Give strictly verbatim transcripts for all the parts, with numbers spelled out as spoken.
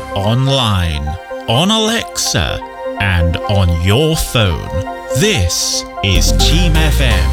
online, on Alexa, and on your phone. This is Team F M.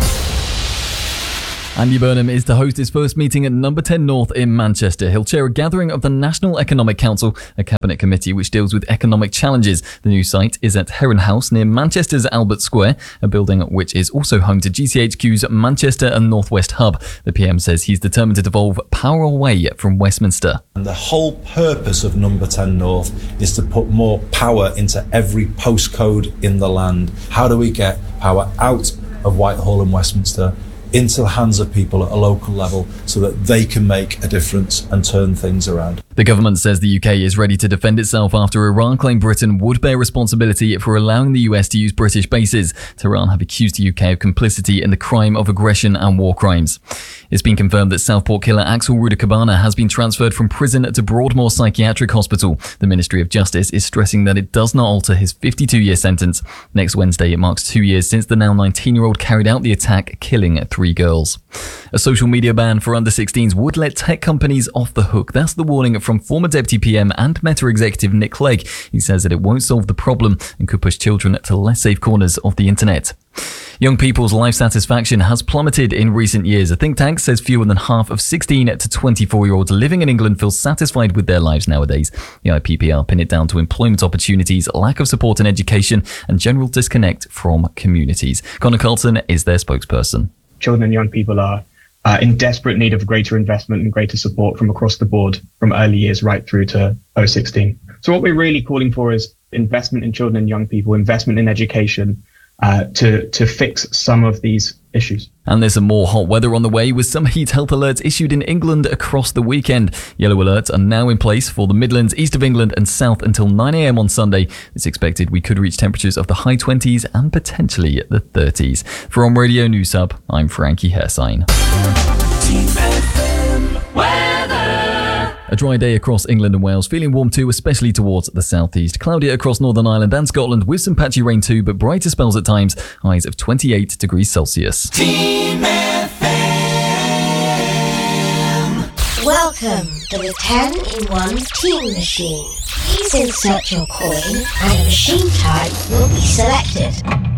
Andy Burnham is to host his first meeting at Number ten North in Manchester. He'll chair a gathering of the National Economic Council, a cabinet committee which deals with economic challenges. The new site is at Heron House near Manchester's Albert Square, a building which is also home to G C H Q's Manchester and North West Hub. The P M says he's determined to devolve power away from Westminster. And the whole purpose of Number ten North is to put more power into every postcode in the land. How do we get power out of Whitehall and Westminster into the hands of people at a local level so that they can make a difference and turn things around? The government says the U K is ready to defend itself after Iran claimed Britain would bear responsibility for allowing the U S to use British bases. Tehran have accused the U K of complicity in the crime of aggression and war crimes. It's been confirmed that Southport killer Axel Rudakabana has been transferred from prison to Broadmoor Psychiatric Hospital. The Ministry of Justice is stressing that it does not alter his fifty-two-year sentence. Next Wednesday, it marks two years since the now nineteen-year-old carried out the attack, killing three girls. A social media ban for under sixteens would let tech companies off the hook. That's the warning from former Deputy P M and Meta executive Nick Clegg. He says that it won't solve the problem and could push children to less safe corners of the internet. Young people's life satisfaction has plummeted in recent years. A think tank says fewer than half of sixteen to twenty-four-year-olds living in England feel satisfied with their lives nowadays. The I P P R pin it down to employment opportunities, lack of support in education, and general disconnect from communities. Connor Carlton is their spokesperson. Children and young people are uh, in desperate need of greater investment and greater support from across the board, from early years right through to oh sixteen. So what we're really calling for is investment in children and young people, investment in education, Uh, to to fix some of these issues. And there's some more hot weather on the way, with some heat health alerts issued in England across the weekend. Yellow alerts are now in place for the Midlands, east of England and south until nine a.m. on Sunday. It's expected we could reach temperatures of the high twenties and potentially the thirties. For On Radio News Hub, I'm Frankie Hersign. A dry day across England and Wales, feeling warm too, especially towards the southeast. Cloudy across Northern Ireland and Scotland with some patchy rain too, but brighter spells at times. Highs of twenty-eight degrees Celsius. Team F M. Welcome to the ten in one Team Machine. Please insert your coin and a machine type will be selected.